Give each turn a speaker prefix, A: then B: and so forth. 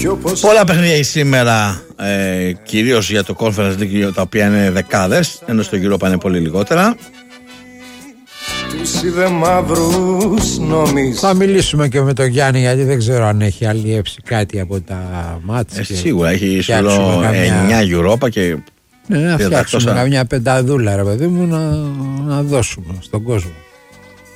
A: Πολλά παιχνίδια σήμερα, κυρίως για το Conference League, τα οποία είναι δεκάδες, ενώ στο Europa είναι πολύ λιγότερα.
B: Θα μιλήσουμε και με τον Γιάννη, γιατί δεν ξέρω αν έχει αλλιεύσει κάτι από τα μάτια.
A: Σίγουρα έχει σωρό 9 Europa και
B: να φτιάξουμε καμιά πενταδούλα, ρε παιδί μου, να δώσουμε στον κόσμο.